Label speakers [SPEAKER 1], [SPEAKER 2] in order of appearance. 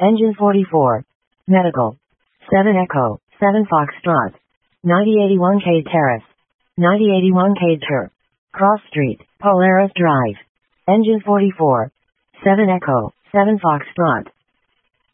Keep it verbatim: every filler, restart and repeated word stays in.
[SPEAKER 1] Engine forty-four. Medical. seven Echo, seven Foxtrot. ninety eighty-one K Terrace. ninety eighty-one K Tur. Cross Street, Polaris Drive. Engine forty-four. seven Echo, seven Foxtrot.